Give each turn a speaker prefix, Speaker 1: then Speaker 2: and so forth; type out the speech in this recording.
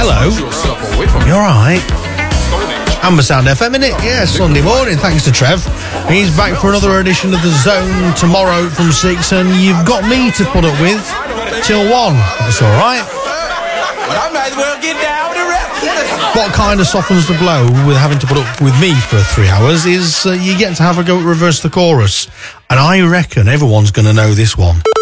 Speaker 1: Hello. You alright? Amber Sound FM, innit? Yeah, Sunday morning, thanks to Trev. He's back for another edition of The Zone tomorrow from 6, and you've got me to put up with till 1. That's alright.
Speaker 2: I might as well get down with the rest.
Speaker 1: What kind of softens the blow with having to put up with me for 3 hours is you get to have a go at Reverse the Chorus. And I reckon everyone's going to know this one.